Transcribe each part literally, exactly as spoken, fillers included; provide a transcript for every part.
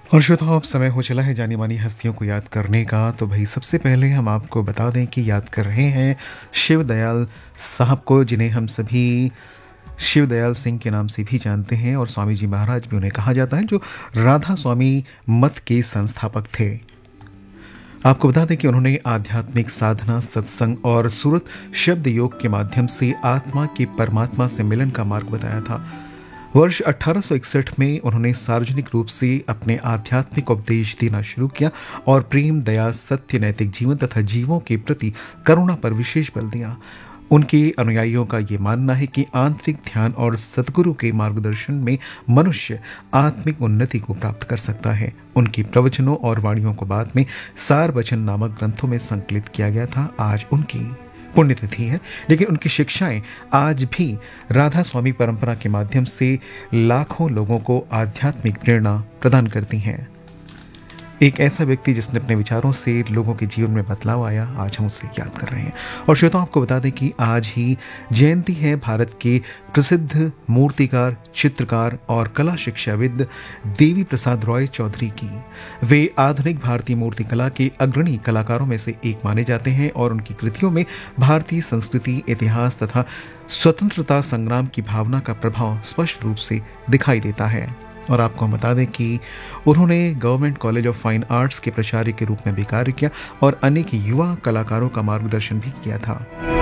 और श्रोताओ, अब समय हो चला है जानी मानी हस्तियों को याद करने का। तो भाई सबसे पहले हम आपको बता दें कि याद कर रहे हैं शिव दयाल साहब को, जिन्हें हम सभी शिव दयाल सिंह के नाम से भी जानते हैं और स्वामी जी महाराज भी उन्हें कहा जाता है, जो राधा स्वामी मत के संस्थापक थे। आपको बता दें कि उन्होंने आध्यात्मिक साधना, सत्संग और सूरत शब्द योग के माध्यम से आत्मा के परमात्मा से मिलन का मार्ग बताया था। वर्ष अठारह सौ इकसठ में उन्होंने सार्वजनिक रूप से अपने आध्यात्मिक उपदेश देना शुरू किया और प्रेम, दया, सत्य, नैतिक जीवन तथा जीवों के प्रति करुणा पर विशेष बल दिया। उनके अनुयायियों का ये मानना है कि आंतरिक ध्यान और सद्गुरु के मार्गदर्शन में मनुष्य आत्मिक उन्नति को प्राप्त कर सकता है। उनके प्रवचनों और वाणियों को बाद में सार वचन नामक ग्रंथों में संकलित किया गया था। आज उनकी पुण्यतिथि है, लेकिन उनकी शिक्षाएं आज भी राधा स्वामी परंपरा के माध्यम से लाखों लोगों को आध्यात्मिक प्रेरणा प्रदान करती हैं। एक ऐसा व्यक्ति जिसने अपने विचारों से लोगों के जीवन में बदलाव आया, आज हम उसे याद कर रहे हैं। और श्रोताओं, आपको बता दें कि आज ही जयंती है भारत के प्रसिद्ध मूर्तिकार, चित्रकार और कला शिक्षाविद देवी प्रसाद रॉय चौधरी की। वे आधुनिक भारतीय मूर्ति कला के अग्रणी कलाकारों में से एक माने जाते हैं और उनकी कृतियों में भारतीय संस्कृति, इतिहास तथा स्वतंत्रता संग्राम की भावना का प्रभाव स्पष्ट रूप से दिखाई देता है। और आपको हम बता दें कि उन्होंने government college of fine arts के प्राचार्य के रूप में भी कार्य किया और अनेक युवा कलाकारों का मार्गदर्शन भी किया था।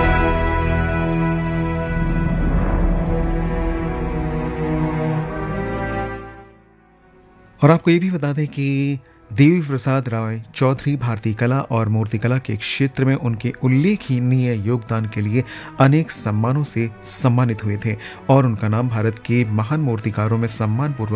और आपको ये भी बता दें कि देवी प्रसाद राय चौधरी भारतीय कला और मूर्तिकला के क्षेत्र में उनके उल्लेखनीय योगदान के लिए अनेक सम्मानों से सम्मानित हुए थे और उनका नाम भारत के महान मूर्तिकारों में सम्मानपूर्वक